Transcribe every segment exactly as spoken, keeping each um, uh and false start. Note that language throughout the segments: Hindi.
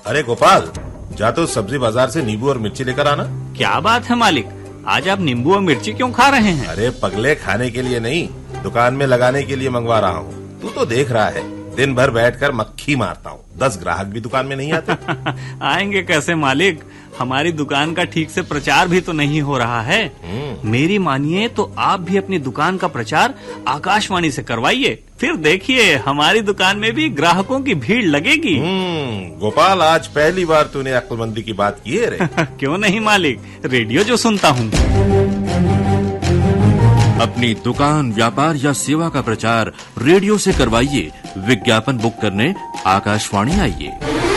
अरे गोपाल, जा तो सब्जी बाजार से नींबू और मिर्ची लेकर आना। क्या बात है मालिक, आज आप नींबू और मिर्ची क्यों खा रहे हैं? अरे पगले, खाने के लिए नहीं, दुकान में लगाने के लिए मंगवा रहा हूँ। तू तो देख रहा है, दिन भर बैठकर मक्खी मारता हूँ, दस ग्राहक भी दुकान में नहीं आते। आएंगे कैसे मालिक, हमारी दुकान का ठीक से प्रचार भी तो नहीं हो रहा है। मेरी मानिए तो आप भी अपनी दुकान का प्रचार आकाशवाणी से करवाइए, फिर देखिए हमारी दुकान में भी ग्राहकों की भीड़ लगेगी। गोपाल, आज पहली बार तूने अक्लमंदी की बात की है रे। क्यों नहीं मालिक, रेडियो जो सुनता हूँ। अपनी दुकान, व्यापार या सेवा का प्रचार रेडियो से करवाइए। विज्ञापन बुक करने आकाशवाणी आइए।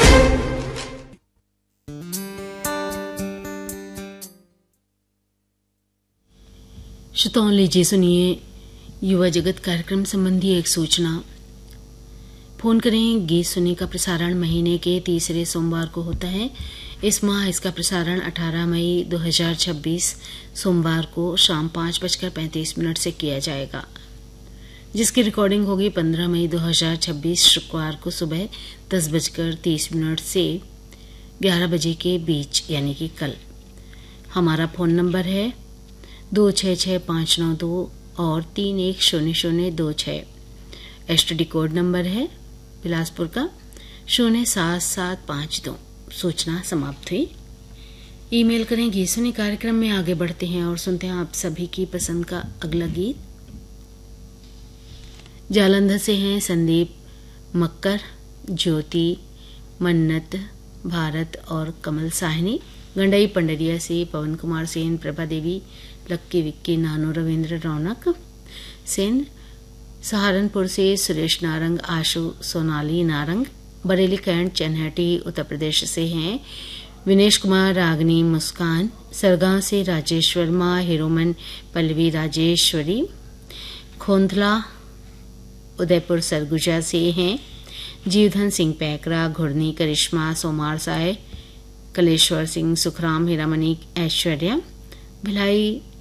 श्रोताओं, लीजिए सुनिए युवा जगत कार्यक्रम संबंधी एक सूचना। फोन करें। गीत सुने का प्रसारण महीने के तीसरे सोमवार को होता है। इस माह इसका प्रसारण अठारह मई दो हज़ार छब्बीस सोमवार को शाम पाँच बजकर पैंतीस मिनट से किया जाएगा, जिसकी रिकॉर्डिंग होगी पंद्रह मई दो हज़ार छब्बीस शुक्रवार को सुबह दस बजकर तीस मिनट से ग्यारह बजे के बीच, यानी कि कल। हमारा फोन नंबर है दो छः छः पाँच नौ दो और तीन एक शून्य शून्य दो छः। एसटीडी कोड नंबर है बिलासपुर का शून्य सात सात पाँच दो। सूचना समाप्त हुई। ईमेल करें। गीत सुनी कार्यक्रम में आगे बढ़ते हैं और सुनते हैं आप सभी की पसंद का अगला गीत। जालंधर से हैं संदीप मक्कर, ज्योति, मन्नत, भारत और कमल साहनी। गंडई पंडरिया से पवन कुमार सेन, प्रभा देवी, लक्की विक्की, नानो, रविंद्र, रौनक सेन। सहारनपुर से सुरेश नारंग, आशु, सोनाली नारंग। बरेली कैंट चनहटी उत्तर प्रदेश से हैं विनेश कुमार, रागनी, मुस्कान। सरगांव से राजेश वर्मा, हीरोमन, पल्लवी, राजेश्वरी। खोंधला उदयपुर सरगुजा से हैं जीवधन सिंह पैकरा, घुड़नी, करिश्मा, सोमार साय, कलेश्वर सिंह, सुखराम, हीरामणि, ऐश्वर्या। भिलाई